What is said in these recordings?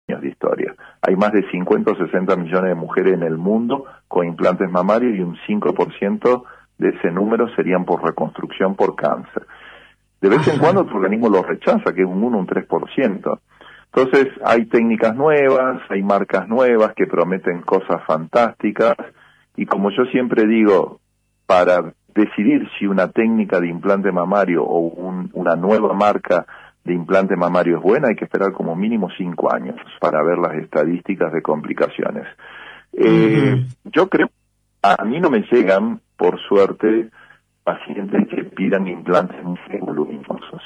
de historia. Hay más de 50 o 60 millones de mujeres en el mundo con implantes mamarios y un 5% de ese número serían por reconstrucción por cáncer. De vez en cuando tu organismo lo rechaza, que es un 1, un 3%. Entonces hay técnicas nuevas, hay marcas nuevas que prometen cosas fantásticas, y como yo siempre digo, para decidir si una técnica de implante mamario o una nueva marca de implante mamario es buena, hay que esperar como mínimo 5 años para ver las estadísticas de complicaciones. Yo creo, a mí no me llegan, por suerte, pacientes que pidan implantes muy voluminosos.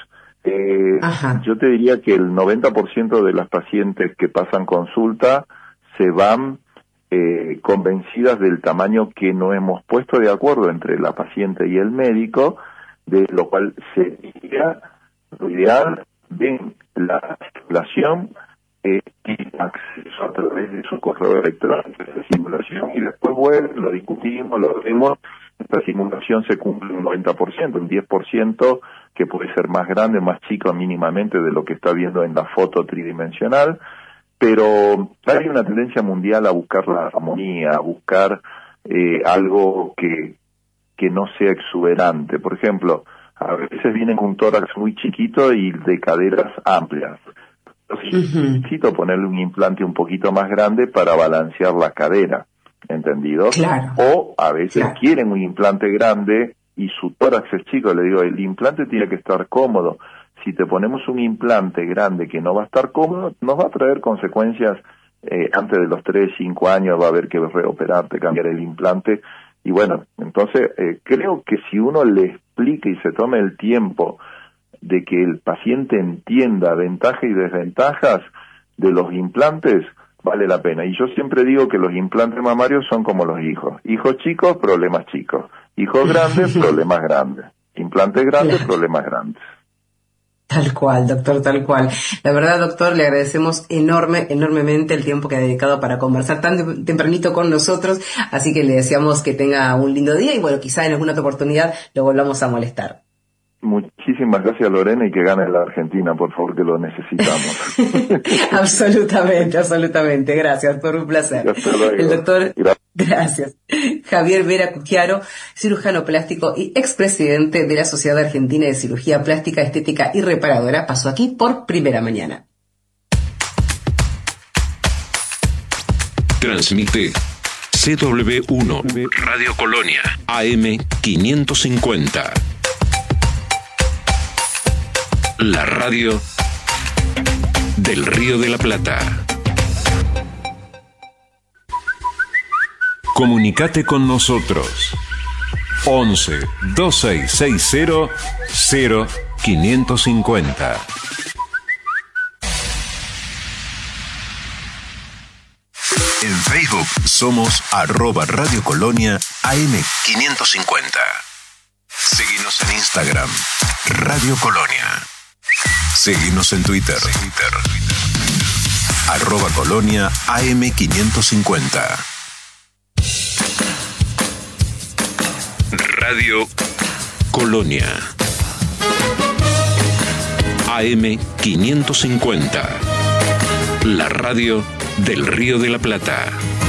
Yo te diría que el 90% de las pacientes que pasan consulta se van convencidas del tamaño que nos hemos puesto de acuerdo entre la paciente y el médico, de lo cual sería lo ideal. Ven la simulación, tiene acceso a través de su correo electrónico a esa simulación, y después vuelven, lo discutimos, lo vemos. Esta simulación se cumple un 90%, un 10% que puede ser más grande, más chico mínimamente de lo que está viendo en la foto tridimensional, pero hay una tendencia mundial a buscar la armonía, a buscar algo que no sea exuberante. Por ejemplo, a veces vienen con un tórax muy chiquito y de caderas amplias. Entonces necesito ponerle un implante un poquito más grande para balancear la cadera, ¿entendido? Claro. O a veces quieren un implante grande y su tórax es chico. Le digo, el implante tiene que estar cómodo. Si te ponemos un implante grande que no va a estar cómodo, nos va a traer consecuencias. Antes de los 3, 5 años va a haber que reoperarte, cambiar el implante. Y bueno, entonces creo que si uno le explica y se tome el tiempo de que el paciente entienda ventajas y desventajas de los implantes, vale la pena. Y yo siempre digo que los implantes mamarios son como los hijos. Hijos chicos, problemas chicos. Hijos grandes, problemas grandes. Implantes grandes, problemas grandes. Tal cual, doctor, tal cual. La verdad, doctor, le agradecemos enormemente el tiempo que ha dedicado para conversar tan tempranito con nosotros, así que le deseamos que tenga un lindo día y bueno, quizá en alguna otra oportunidad lo volvamos a molestar. Muchísimas gracias, Lorena, y que gane la Argentina, por favor, que lo necesitamos. Absolutamente. Gracias, por un placer. El doctor, gracias. Javier Vera Cucchiaro, cirujano plástico y expresidente de la Sociedad Argentina de Cirugía Plástica, Estética y Reparadora, pasó aquí por Primera Mañana. Transmite CW1 Radio Colonia AM 550. La radio del Río de la Plata. Comunicate con nosotros. 11 2660 0550. En Facebook somos @Radio Colonia AM 550. Seguinos en Instagram, Radio Colonia. Seguinos en Twitter, @Colonia AM 550. Radio Colonia AM 550. La radio del Río de la Plata.